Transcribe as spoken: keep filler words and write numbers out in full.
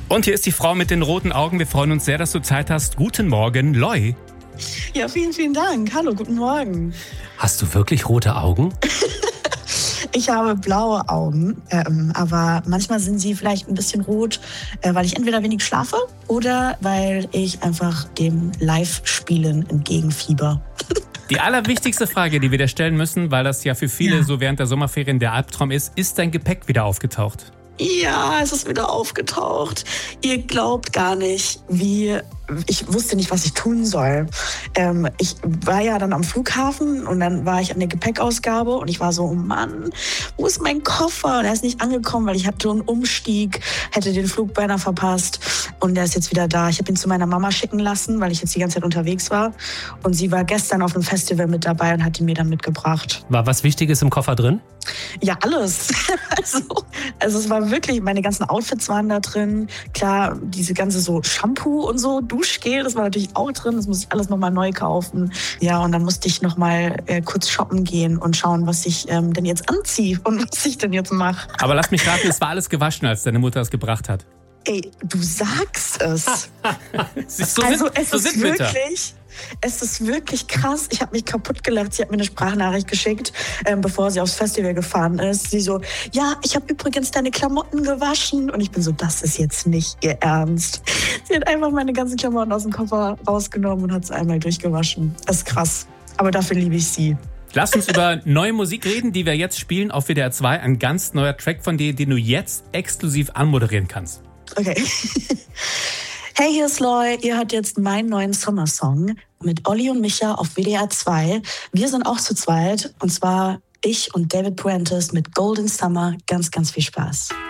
Und hier ist die Frau mit den roten Augen. Wir freuen uns sehr, dass du Zeit hast. Guten Morgen, Loi. Ja, vielen, vielen Dank. Hallo, guten Morgen. Hast du wirklich rote Augen? Ich habe blaue Augen, ähm, aber manchmal sind sie vielleicht ein bisschen rot, äh, weil ich entweder wenig schlafe oder weil ich einfach dem Live-Spielen entgegenfieber. Die allerwichtigste Frage, die wir dir stellen müssen, weil das ja für viele Ja. so während der Sommerferien der Albtraum ist, ist dein Gepäck wieder aufgetaucht? Ja, es ist wieder aufgetaucht. Ihr glaubt gar nicht, wie... Ich wusste nicht, was ich tun soll. Ähm, ich war ja dann am Flughafen und dann war ich an der Gepäckausgabe und ich war so, oh Mann, wo ist mein Koffer? Und er ist nicht angekommen, weil ich hatte so einen Umstieg, hätte den Flug beinahe verpasst und der ist jetzt wieder da. Ich habe ihn zu meiner Mama schicken lassen, weil ich jetzt die ganze Zeit unterwegs war und sie war gestern auf einem Festival mit dabei und hat ihn mir dann mitgebracht. War was Wichtiges im Koffer drin? Ja, alles. Also, also es war wirklich, meine ganzen Outfits waren da drin. Klar, diese ganze so Shampoo und so, Duschgel, das war natürlich auch drin. Das musste ich alles nochmal neu kaufen. Ja, und dann musste ich nochmal äh, kurz shoppen gehen und schauen, was ich ähm, denn jetzt anziehe und was ich denn jetzt mache. Aber lass mich raten, es war alles gewaschen, als deine Mutter es gebracht hat. Ey, du sagst es. so also sind, es so ist sind Mütter. wirklich... Es ist wirklich krass. Ich habe mich kaputt gelacht. Sie hat mir eine Sprachnachricht geschickt, ähm, bevor sie aufs Festival gefahren ist. Sie so, ja, ich habe übrigens deine Klamotten gewaschen. Und ich bin so, das ist jetzt nicht ihr Ernst. Sie hat einfach meine ganzen Klamotten aus dem Koffer rausgenommen und hat es einmal durchgewaschen. Das ist krass. Aber dafür liebe ich sie. Lass uns über neue Musik reden, die wir jetzt spielen auf W D R zwei. Ein ganz neuer Track von dir, den du jetzt exklusiv anmoderieren kannst. Okay. Hey, hier ist Loi. Ihr hört jetzt meinen neuen Sommersong mit Olli und Micha auf W D R zwei. Wir sind auch zu zweit und zwar ich und David Puentes mit Golden Summer. Ganz, ganz viel Spaß.